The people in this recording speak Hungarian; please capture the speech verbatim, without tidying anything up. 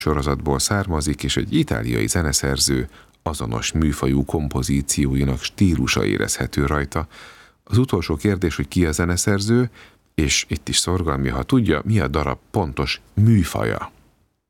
sorozatból származik, és egy itáliai zeneszerző azonos műfajú kompozícióinak stílusa érezhető rajta. Az utolsó kérdés, hogy ki a zeneszerző, és itt is szorgalmi, ha tudja, mi a darab pontos műfaja.